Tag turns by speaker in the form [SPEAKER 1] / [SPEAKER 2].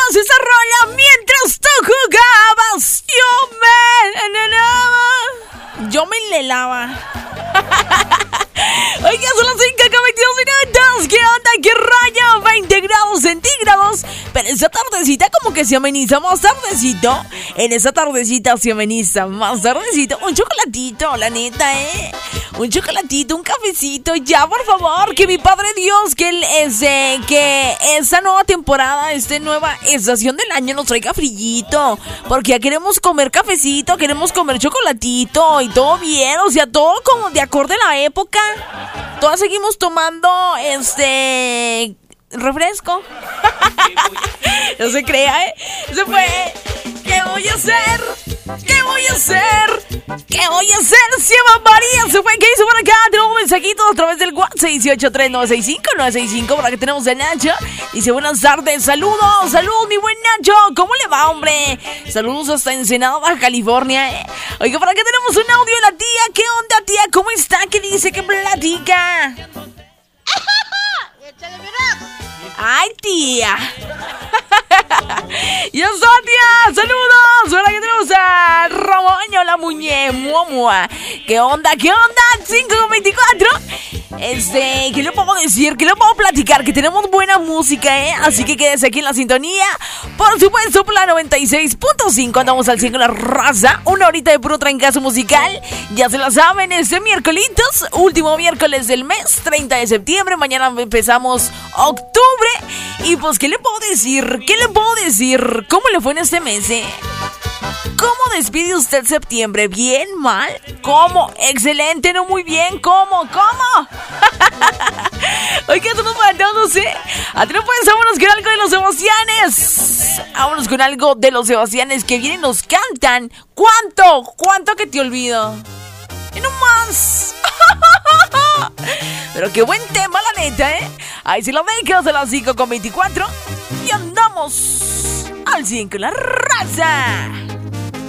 [SPEAKER 1] escuchabas esa rola mientras tú jugabas. Yo me enlelaba. Oiga, son las 5:22. ¿Qué onda? ¿Qué rayo? 20 grados centígrados. Pero esa tardecita como que se ameniza más tardecito. En esa tardecita se ameniza más tardecito. Un chocolatito, la neta, un chocolatito, un cafecito. Ya, por favor, que mi Padre Dios, que esa nueva temporada, nueva estación del año nos traiga frillito. Porque ya queremos comer cafecito, queremos comer chocolatito y todo bien. O sea, todo como de acorde a la época. Todas seguimos tomando refresco. No se crea, Se fue. ¿Qué voy a hacer? ¿Qué voy a hacer? ¿Qué voy a hacer? Se llama María. Se fue. ¿Qué hizo por acá? Tenemos un mensajito a través del WhatsApp 683-965-965 por acá tenemos a Nacho. Dice, buenas tardes. Saludos, mi buen Nacho. ¿Cómo le va, hombre? Saludos hasta Ensenada, Baja California. Oiga, por acá tenemos un audio de la tía. ¿Qué onda, tía? ¿Cómo está? ¿Qué dice? ¿Qué platica? ¡Ay, tía! ¡Ya está, tía! ¡Saludos! Ahora que tenemos a Ramoño, la muñemuamua. ¿Qué onda? 5:24. ¿Qué le puedo decir? ¿Qué le puedo platicar? Que tenemos buena música, Así que quédese aquí en la sintonía. Por supuesto, por la 96.5. Andamos al 100 con la raza. Una horita de puro trancazo musical. Ya se la saben, miércolitos. Último miércoles del mes, 30 de septiembre. Mañana empezamos octubre. Y pues, ¿qué le puedo decir? ¿Cómo le fue en este mes, ¿Cómo despide usted septiembre? ¿Bien? ¿Mal? ¿Cómo? Excelente, no muy bien. ¿Cómo? Oiga, tú nos mandamos, no sé. Pues, vámonos con algo de los Sebastianes. Vámonos con algo de los Sebastianes que vienen y nos cantan. ¿Cuánto que te olvido? Y no más. Pero qué buen tema, la neta, Ahí se lo dejas a las 5:24. Y andamos al 100 con la raza.